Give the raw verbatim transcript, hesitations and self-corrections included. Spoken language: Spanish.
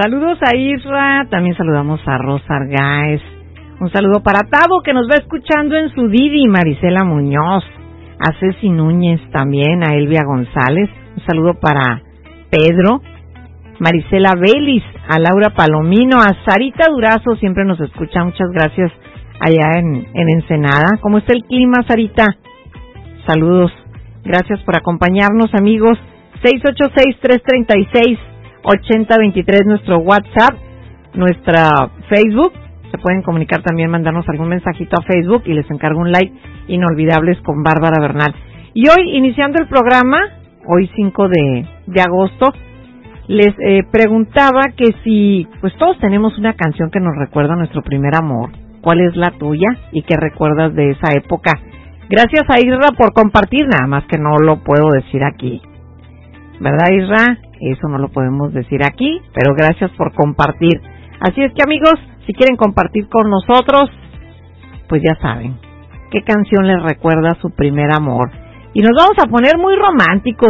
Saludos a Isra, también saludamos a Rosa Argáez. Un saludo para Tavo, que nos va escuchando en su Didi, Marisela Muñoz, a Ceci Núñez también, a Elvia González. Un saludo para Pedro, Marisela Vélez, a Laura Palomino, a Sarita Durazo, siempre nos escucha, muchas gracias allá en, en Ensenada. ¿Cómo está el clima, Sarita? Saludos, gracias por acompañarnos, amigos. seis ocho seis, tres tres seis, ocho cero dos tres, nuestro WhatsApp, nuestra Facebook. Se pueden comunicar también, mandarnos algún mensajito a Facebook y les encargo un like. Inolvidables con Bárbara Bernal. Y hoy, iniciando el programa, hoy cinco de, de agosto, les eh, preguntaba que si, pues todos tenemos una canción que nos recuerda a nuestro primer amor. ¿Cuál es la tuya y qué recuerdas de esa época? Gracias a Isra por compartir, nada más que no lo puedo decir aquí. ¿Verdad, Isra? Eso no lo podemos decir aquí, pero gracias por compartir. Así es que, amigos, si quieren compartir con nosotros, pues ya saben, ¿qué canción les recuerda a su primer amor? Y nos vamos a poner muy románticos.